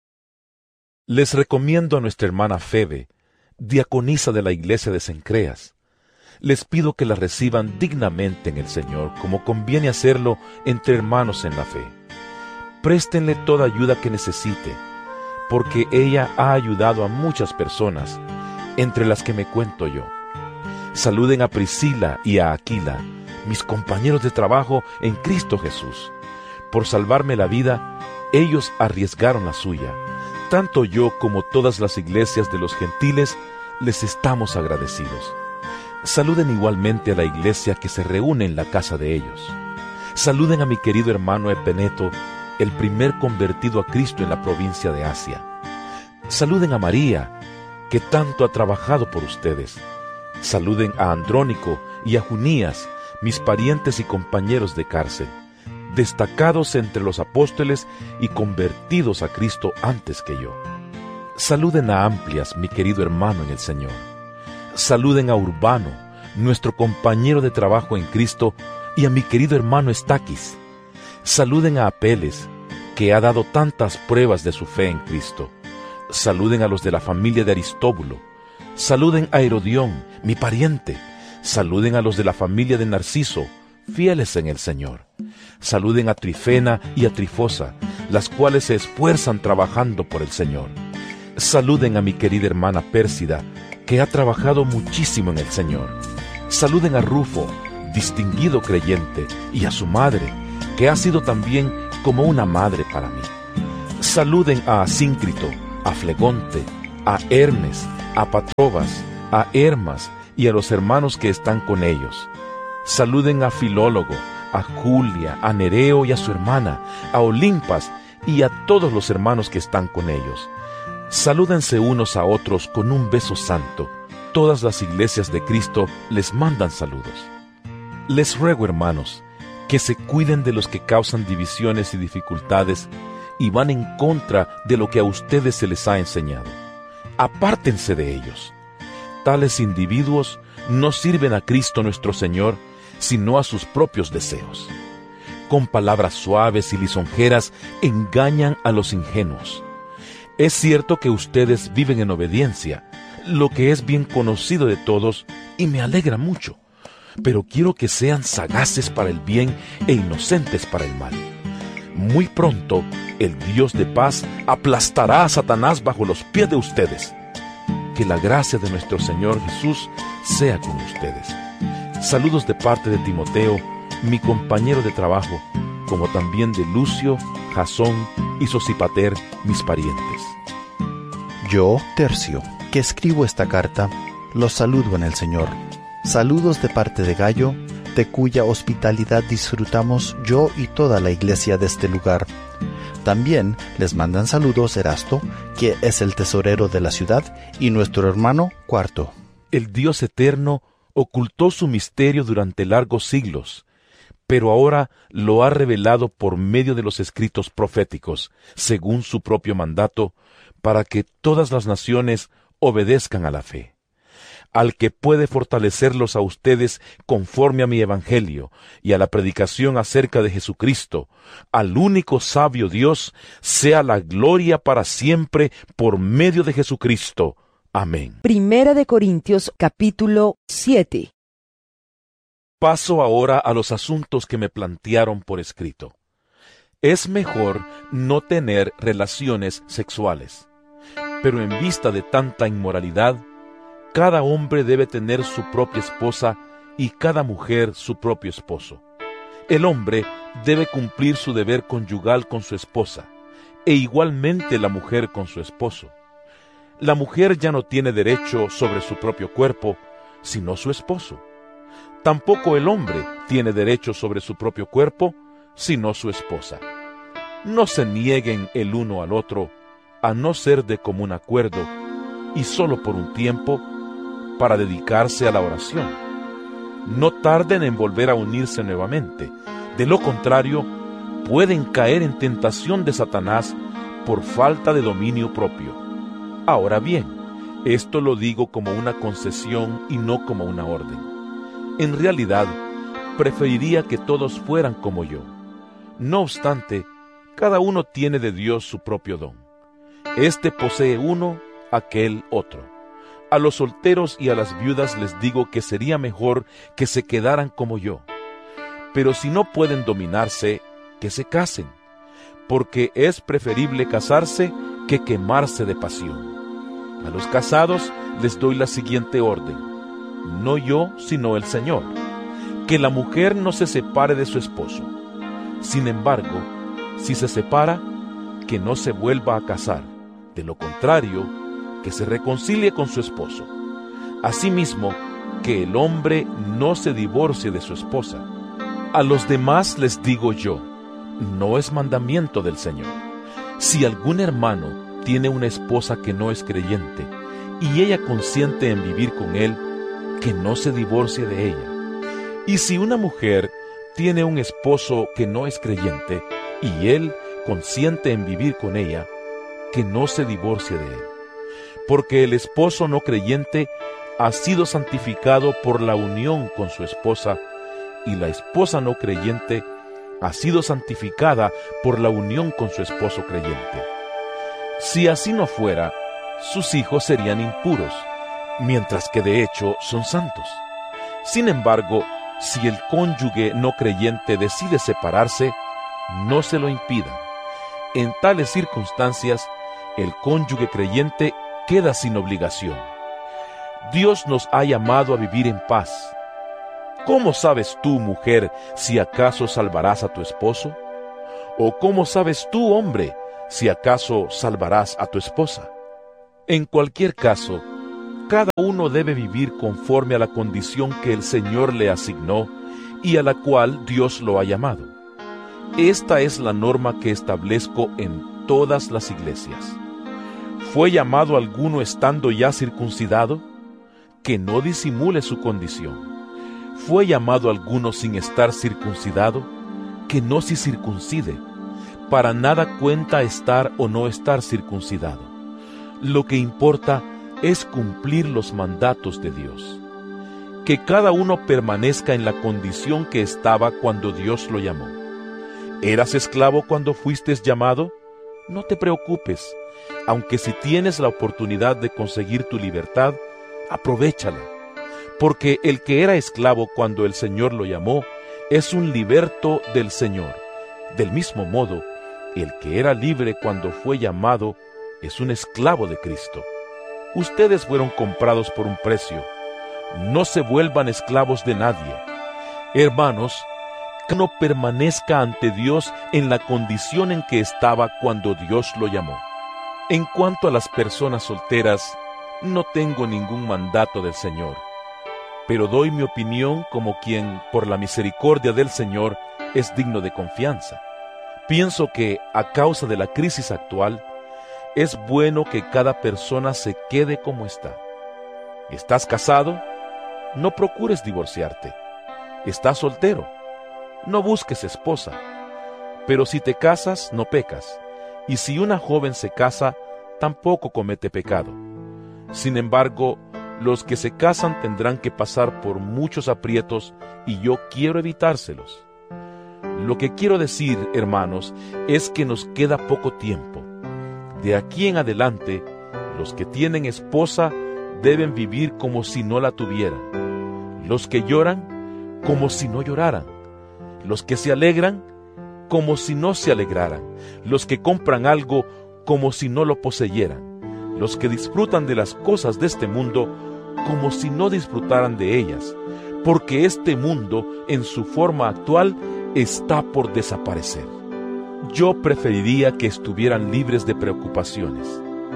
Les recomiendo a nuestra hermana Febe, diaconisa de la iglesia de Cencreas. Les pido que la reciban dignamente en el Señor, como conviene hacerlo entre hermanos en la fe. Préstenle toda ayuda que necesite, porque ella ha ayudado a muchas personas, entre las que me cuento yo. Saluden a Priscila y a Aquila, mis compañeros de trabajo en Cristo Jesús. Por salvarme la vida, ellos arriesgaron la suya. Tanto yo como todas las iglesias de los gentiles les estamos agradecidos. Saluden igualmente a la iglesia que se reúne en la casa de ellos. Saluden a mi querido hermano Epeneto, el primer convertido a Cristo en la provincia de Asia. Saluden a María, que tanto ha trabajado por ustedes. Saluden a Andrónico y a Junías, mis parientes y compañeros de cárcel, destacados entre los apóstoles y convertidos a Cristo antes que yo. Saluden a Amplias, mi querido hermano en el Señor. Saluden a Urbano, nuestro compañero de trabajo en Cristo, y a mi querido hermano Estaquis. Saluden a Apeles, que ha dado tantas pruebas de su fe en Cristo. Saluden a los de la familia de Aristóbulo. Saluden a Herodión, mi pariente. Saluden a los de la familia de Narciso, fieles en el Señor. Saluden a Trifena y a Trifosa, las cuales se esfuerzan trabajando por el Señor. Saluden a mi querida hermana Pérsida, que ha trabajado muchísimo en el Señor. Saluden a Rufo, distinguido creyente, y a su madre, que ha sido también como una madre para mí. Saluden a Asíncrito, a Flegonte, a Hermes, a Patrobas, a Hermas y a los hermanos que están con ellos. Saluden a Filólogo, a Julia, a Nereo y a su hermana, a Olimpas y a todos los hermanos que están con ellos. Salúdense unos a otros con un beso santo. Todas las iglesias de Cristo les mandan saludos. Les ruego, hermanos, que se cuiden de los que causan divisiones y dificultades y van en contra de lo que a ustedes se les ha enseñado. Apártense de ellos. Tales individuos no sirven a Cristo nuestro Señor, sino a sus propios deseos. Con palabras suaves y lisonjeras engañan a los ingenuos. Es cierto que ustedes viven en obediencia, lo que es bien conocido de todos, y me alegra mucho. Pero quiero que sean sagaces para el bien e inocentes para el mal. Muy pronto, el Dios de paz aplastará a Satanás bajo los pies de ustedes. Que la gracia de nuestro Señor Jesús sea con ustedes. Saludos de parte de Timoteo, mi compañero de trabajo, como también de Lucio, Jasón y Sosipater, mis parientes. Yo, Tercio, que escribo esta carta, los saludo en el Señor. Saludos de parte de Gayo, de cuya hospitalidad disfrutamos yo y toda la iglesia de este lugar. También les mandan saludos Erasto, que es el tesorero de la ciudad, y nuestro hermano Cuarto. El Dios eterno ocultó su misterio durante largos siglos, pero ahora lo ha revelado por medio de los escritos proféticos, según su propio mandato, para que todas las naciones obedezcan a la fe. Al que puede fortalecerlos a ustedes conforme a mi evangelio y a la predicación acerca de Jesucristo, al único sabio Dios, sea la gloria para siempre por medio de Jesucristo. Amén. Primera de Corintios, capítulo siete. Paso ahora a los asuntos que me plantearon por escrito. Es mejor no tener relaciones sexuales, pero en vista de tanta inmoralidad, cada hombre debe tener su propia esposa y cada mujer su propio esposo. El hombre debe cumplir su deber conyugal con su esposa, e igualmente la mujer con su esposo. La mujer ya no tiene derecho sobre su propio cuerpo, sino su esposo. Tampoco el hombre tiene derecho sobre su propio cuerpo, sino su esposa. No se nieguen el uno al otro, a no ser de común acuerdo, y solo por un tiempo, para dedicarse a la oración. No tarden en volver a unirse nuevamente. De lo contrario, pueden caer en tentación de Satanás por falta de dominio propio. Ahora bien, esto lo digo como una concesión y no como una orden. En realidad, preferiría que todos fueran como yo. No obstante, cada uno tiene de Dios su propio don. Este posee uno, aquel otro. A los solteros y a las viudas les digo que sería mejor que se quedaran como yo. Pero si no pueden dominarse, que se casen, porque es preferible casarse que quemarse de pasión. A los casados les doy la siguiente orden: no yo, sino el Señor, que la mujer no se separe de su esposo. Sin embargo, si se separa, que no se vuelva a casar. De lo contrario, que se reconcilie con su esposo. Asimismo, que el hombre no se divorcie de su esposa. A los demás les digo yo, no es mandamiento del Señor. Si algún hermano tiene una esposa que no es creyente, y ella consiente en vivir con él, que no se divorcie de ella. Y si una mujer tiene un esposo que no es creyente, y él consiente en vivir con ella, que no se divorcie de él. Porque el esposo no creyente ha sido santificado por la unión con su esposa, y la esposa no creyente ha sido santificada por la unión con su esposo creyente. Si así no fuera, sus hijos serían impuros, mientras que de hecho son santos. Sin embargo, si el cónyuge no creyente decide separarse, no se lo impidan. En tales circunstancias, el cónyuge creyente queda sin obligación. Dios nos ha llamado a vivir en paz. ¿Cómo sabes tú, mujer, si acaso salvarás a tu esposo? ¿O cómo sabes tú, hombre, si acaso salvarás a tu esposa? En cualquier caso, cada uno debe vivir conforme a la condición que el Señor le asignó y a la cual Dios lo ha llamado. Esta es la norma que establezco en todas las iglesias. ¿Fue llamado alguno estando ya circuncidado? Que no disimule su condición. ¿Fue llamado alguno sin estar circuncidado? Que no se circuncide. Para nada cuenta estar o no estar circuncidado. Lo que importa es cumplir los mandatos de Dios. Que cada uno permanezca en la condición que estaba cuando Dios lo llamó. ¿Eras esclavo cuando fuiste llamado? No te preocupes, aunque si tienes la oportunidad de conseguir tu libertad, aprovéchala, porque el que era esclavo cuando el Señor lo llamó, es un liberto del Señor. Del mismo modo, el que era libre cuando fue llamado, es un esclavo de Cristo. Ustedes fueron comprados por un precio. No se vuelvan esclavos de nadie. Hermanos, que no permanezca ante Dios en la condición en que estaba cuando Dios lo llamó. En cuanto a las personas solteras, no tengo ningún mandato del Señor, pero doy mi opinión como quien, por la misericordia del Señor, es digno de confianza. Pienso que, a causa de la crisis actual, es bueno que cada persona se quede como está. ¿Estás casado? No procures divorciarte. ¿Estás soltero? No busques esposa. Pero si te casas, no pecas. Y si una joven se casa, tampoco comete pecado. Sin embargo, los que se casan tendrán que pasar por muchos aprietos y yo quiero evitárselos. Lo que quiero decir, hermanos, es que nos queda poco tiempo. De aquí en adelante, los que tienen esposa deben vivir como si no la tuvieran. Los que lloran, como si no lloraran. Los que se alegran, como si no se alegraran. Los que compran algo, como si no lo poseyeran. Los que disfrutan de las cosas de este mundo, como si no disfrutaran de ellas. Porque este mundo, en su forma actual, está por desaparecer. Yo preferiría que estuvieran libres de preocupaciones.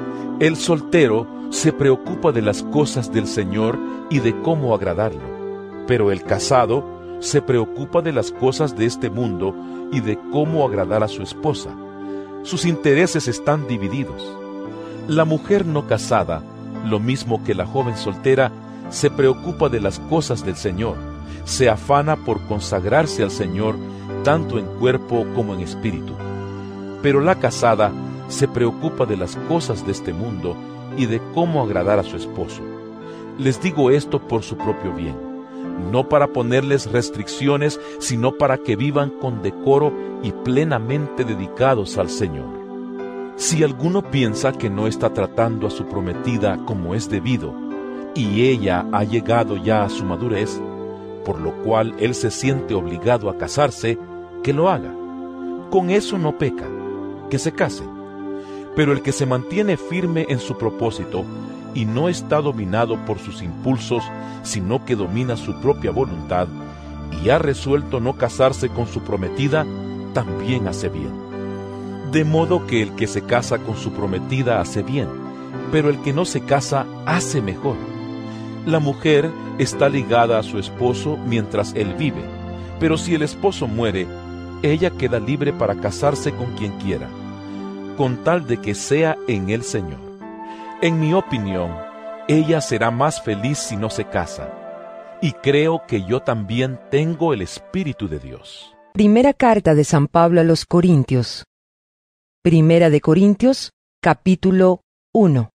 El soltero se preocupa de las cosas del Señor y de cómo agradarlo, pero el casado se preocupa de las cosas de este mundo y de cómo agradar a su esposa. Sus intereses están divididos. La mujer no casada, lo mismo que la joven soltera, se preocupa de las cosas del Señor, se afana por consagrarse al Señor, tanto en cuerpo como en espíritu. Pero la casada se preocupa de las cosas de este mundo y de cómo agradar a su esposo. Les digo esto por su propio bien, no para ponerles restricciones, sino para que vivan con decoro y plenamente dedicados al Señor. Si alguno piensa que no está tratando a su prometida como es debido, y ella ha llegado ya a su madurez, por lo cual él se siente obligado a casarse, que lo haga. Con eso no peca, que se case. Pero el que se mantiene firme en su propósito y no está dominado por sus impulsos, sino que domina su propia voluntad y ha resuelto no casarse con su prometida, también hace bien. De modo que el que se casa con su prometida hace bien, pero el que no se casa hace mejor. La mujer está ligada a su esposo mientras él vive, pero si el esposo muere, ella queda libre para casarse con quien quiera, con tal de que sea en el Señor. En mi opinión, ella será más feliz si no se casa, y creo que yo también tengo el Espíritu de Dios. Primera carta de San Pablo a los Corintios. Primera de Corintios, capítulo uno.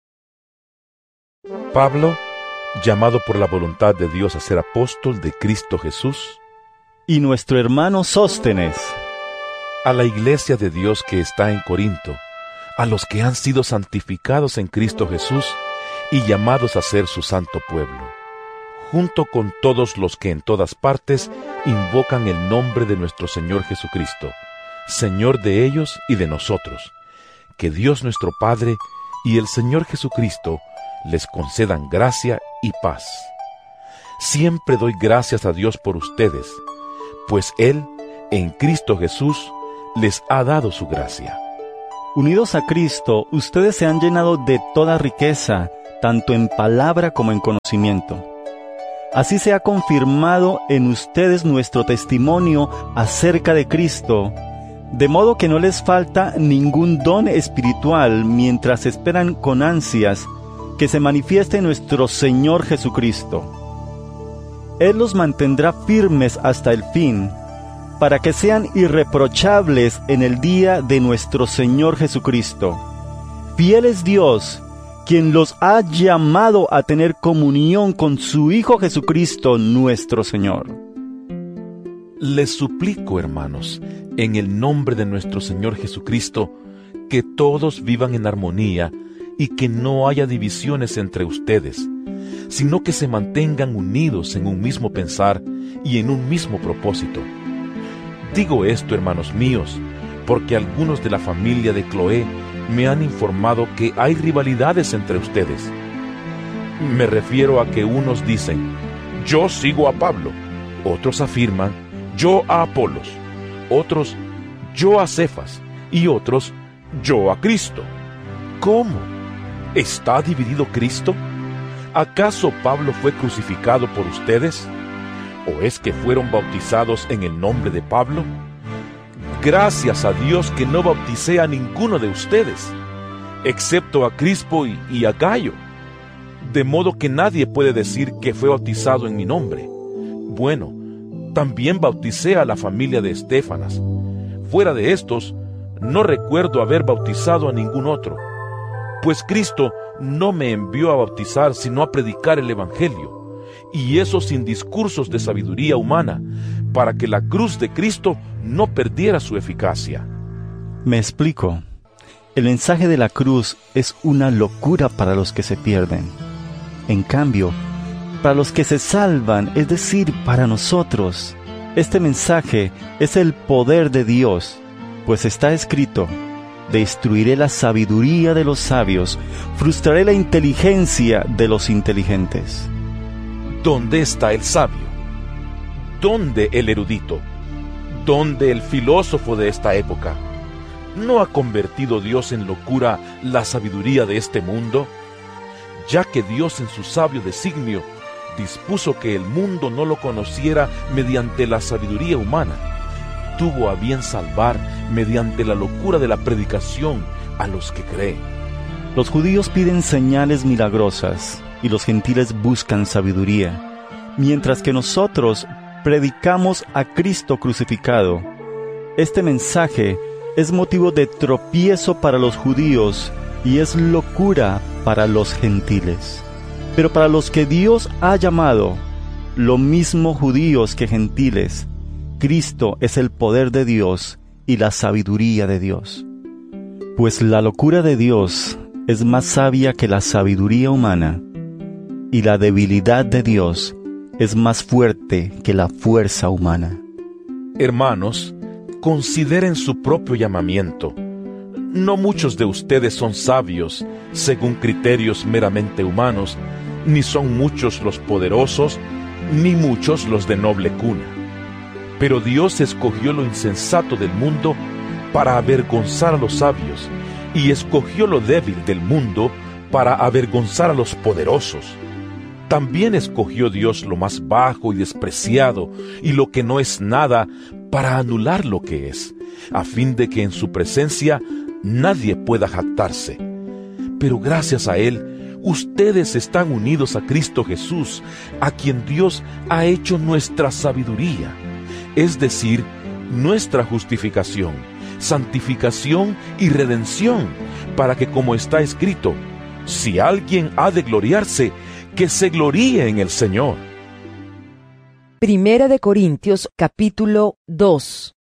Pablo, llamado por la voluntad de Dios a ser apóstol de Cristo Jesús, y nuestro hermano Sóstenes, a la iglesia de Dios que está en Corinto, a los que han sido santificados en Cristo Jesús y llamados a ser su santo pueblo, junto con todos los que en todas partes invocan el nombre de nuestro Señor Jesucristo, Señor de ellos y de nosotros. Que Dios nuestro Padre y el Señor Jesucristo les concedan gracia y paz. Siempre doy gracias a Dios por ustedes, pues Él, en Cristo Jesús, les ha dado su gracia. Unidos a Cristo, ustedes se han llenado de toda riqueza, tanto en palabra como en conocimiento. Así se ha confirmado en ustedes nuestro testimonio acerca de Cristo, de modo que no les falta ningún don espiritual mientras esperan con ansias que se manifieste nuestro Señor Jesucristo. Él los mantendrá firmes hasta el fin, para que sean irreprochables en el día de nuestro Señor Jesucristo. Fiel es Dios, quien los ha llamado a tener comunión con su Hijo Jesucristo nuestro Señor. Les suplico, hermanos, en el nombre de nuestro Señor Jesucristo, que todos vivan en armonía y que no haya divisiones entre ustedes, sino que se mantengan unidos en un mismo pensar y en un mismo propósito. Digo esto, hermanos míos, porque algunos de la familia de Cloé me han informado que hay rivalidades entre ustedes. Me refiero a que unos dicen, yo sigo a Pablo, otros afirman, yo a Apolos, otros, yo a Cefas, y otros, yo a Cristo. ¿Cómo? ¿Está dividido Cristo? ¿Acaso Pablo fue crucificado por ustedes? ¿O es que fueron bautizados en el nombre de Pablo? Gracias a Dios que no bauticé a ninguno de ustedes, excepto a Crispo y, y a Gayo, de modo que nadie puede decir que fue bautizado en mi nombre. Bueno, también bauticé a la familia de Estéfanas. Fuera de estos, no recuerdo haber bautizado a ningún otro, pues Cristo no me envió a bautizar, sino a predicar el Evangelio, y eso sin discursos de sabiduría humana, para que la cruz de Cristo no perdiera su eficacia. Me explico. El mensaje de la cruz es una locura para los que se pierden. En cambio, para los que se salvan, es decir, para nosotros, este mensaje es el poder de Dios, pues está escrito: destruiré la sabiduría de los sabios, frustraré la inteligencia de los inteligentes. ¿Dónde está el sabio? ¿Dónde el erudito? ¿Dónde el filósofo de esta época? ¿No ha convertido Dios en locura la sabiduría de este mundo? Ya que Dios en su sabio designio dispuso que el mundo no lo conociera mediante la sabiduría humana, tuvo a bien salvar mediante la locura de la predicación a los que creen. Los judíos piden señales milagrosas y los gentiles buscan sabiduría, mientras que nosotros predicamos a Cristo crucificado. Este mensaje es motivo de tropiezo para los judíos y es locura para los gentiles. Pero para los que Dios ha llamado, lo mismo judíos que gentiles, Cristo es el poder de Dios y la sabiduría de Dios. Pues la locura de Dios es más sabia que la sabiduría humana, y la debilidad de Dios es más fuerte que la fuerza humana. Hermanos, consideren su propio llamamiento. No muchos de ustedes son sabios según criterios meramente humanos, ni son muchos los poderosos, ni muchos los de noble cuna. Pero Dios escogió lo insensato del mundo para avergonzar a los sabios, y escogió lo débil del mundo para avergonzar a los poderosos. También escogió Dios lo más bajo y despreciado, y lo que no es nada, para anular lo que es, a fin de que en su presencia nadie pueda jactarse. Pero gracias a Él, ustedes están unidos a Cristo Jesús, a quien Dios ha hecho nuestra sabiduría, es decir, nuestra justificación, santificación y redención, para que, como está escrito, si alguien ha de gloriarse, que se gloríe en el Señor. Primera de Corintios, capítulo dos.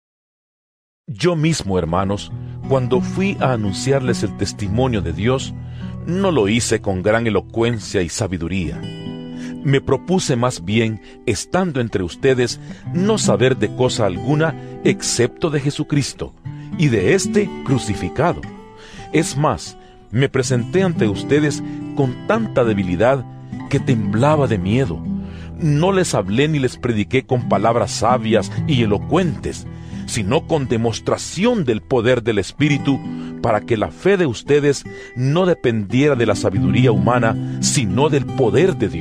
Yo mismo, hermanos, cuando fui a anunciarles el testimonio de Dios, no lo hice con gran elocuencia y sabiduría. Me propuse más bien, estando entre ustedes, no saber de cosa alguna excepto de Jesucristo, y de éste crucificado. Es más, Me presenté ante ustedes con tanta debilidad que temblaba de miedo. No les hablé ni les prediqué con palabras sabias y elocuentes, sino con demostración del poder del Espíritu, para que la fe de ustedes no dependiera de la sabiduría humana, sino del poder de Dios.